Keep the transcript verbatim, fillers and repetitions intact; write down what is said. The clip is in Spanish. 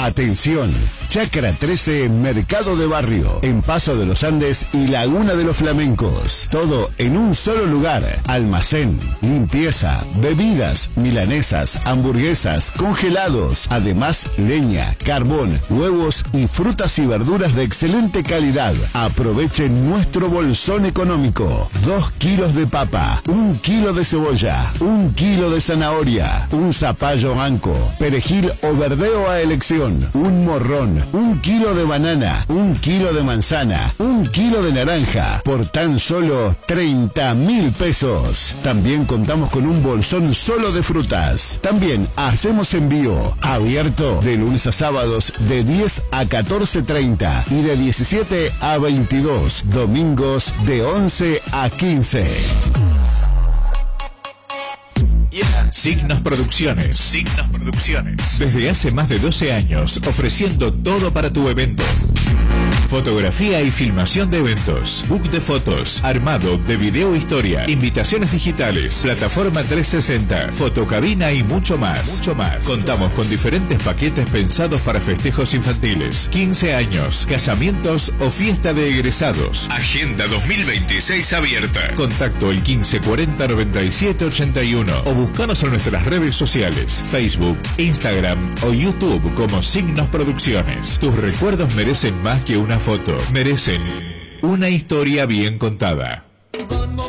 Atención, Chacra trece, Mercado de Barrio, en Paso de los Andes y Laguna de los Flamencos. Todo en un solo lugar. Almacén, limpieza, bebidas, milanesas, hamburguesas, congelados. Además, leña, carbón, huevos y frutas y verduras de excelente calidad. Aprovechen nuestro bolsón económico. Dos kilos de papa, un kilo de cebolla, un kilo de zanahoria, un zapallo anco, perejil o verdeo a elección, un morrón, un kilo de banana, un kilo de manzana, un kilo de naranja, por tan solo treinta mil pesos. También contamos con un bolsón solo de frutas. También hacemos envío, abierto de lunes a sábados de diez a catorce treinta y de diecisiete a veintidós, domingos de once a quince. Signos Producciones. Signos Producciones. Desde hace más de doce años, ofreciendo todo para tu evento. Fotografía y filmación de eventos, book de fotos, armado de video historia, invitaciones digitales, plataforma trescientos sesenta, fotocabina y mucho más. Mucho más. Contamos con diferentes paquetes pensados para festejos infantiles, quince años, casamientos o fiesta de egresados. Agenda dos mil veintiséis abierta. Contacto el quince cuarenta noventa y siete ochenta y uno o búscanos en nuestras redes sociales, Facebook, Instagram o YouTube como Signos Producciones. Tus recuerdos merecen más que una foto, merecen una historia bien contada.